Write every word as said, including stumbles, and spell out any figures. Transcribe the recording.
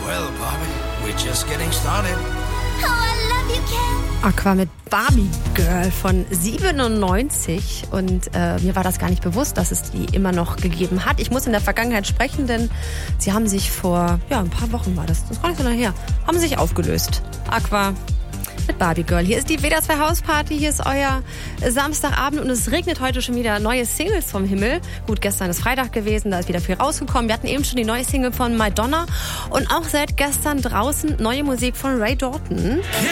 Well, Barbie, we're just getting started. Oh, I love you, Ken. Aqua mit Barbie Girl von siebenundneunzig und äh, mir war das gar nicht bewusst, dass es die immer noch gegeben hat. Ich muss in der Vergangenheit sprechen, denn sie haben sich vor, ja, ein paar Wochen war das, das ist gar nicht so lange her, haben sich aufgelöst. Aqua mit Barbie Girl. Hier ist die W D R zwei Hausparty, hier ist euer Samstagabend und es regnet heute schon wieder neue Singles vom Himmel. Gut, gestern ist Freitag gewesen, da ist wieder viel rausgekommen. Wir hatten eben schon die neue Single von Madonna und auch seit gestern draußen neue Musik von Ray Dalton. Yeah,